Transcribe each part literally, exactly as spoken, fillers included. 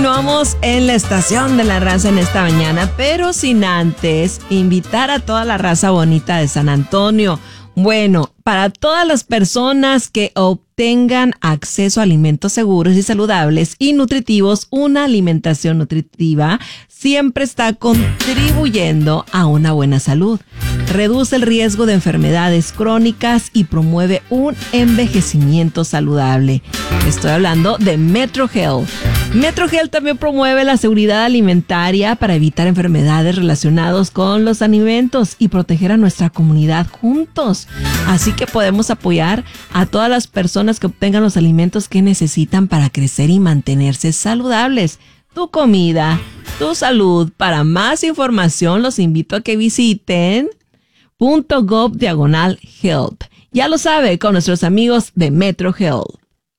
Continuamos en la estación de la raza en esta mañana, pero sin antes invitar a toda la raza bonita de San Antonio. Bueno, para todas las personas que obtengan acceso a alimentos seguros y saludables y nutritivos, una alimentación nutritiva siempre está contribuyendo a una buena salud. Reduce el riesgo de enfermedades crónicas y promueve un envejecimiento saludable. Estoy hablando de MetroHealth. MetroHealth también promueve la seguridad alimentaria para evitar enfermedades relacionadas con los alimentos y proteger a nuestra comunidad juntos. Así que podemos apoyar a todas las personas que obtengan los alimentos que necesitan para crecer y mantenerse saludables. Tu comida, tu salud. Para más información los invito a que visiten .gov diagonal health. Ya lo sabe, con nuestros amigos de MetroHealth.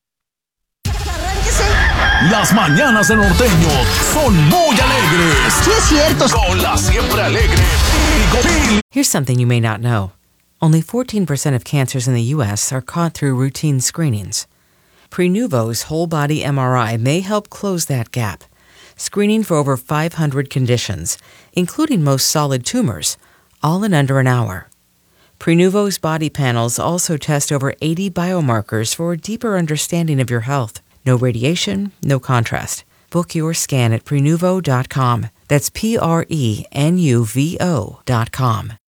Las mañanas de Norteño son muy alegres. Sí, es cierto. Con la siempre alegre Pico. Here's something you may not know. Only fourteen percent of cancers in the U S are caught through routine screenings. Prenuvo's whole-body M R I may help close that gap, screening for over five hundred conditions, including most solid tumors, all in under an hour. Prenuvo's body panels also test over eighty biomarkers for a deeper understanding of your health. No radiation, no contrast. Book your scan at prenuvo dot com. That's P R E N U V O dot com.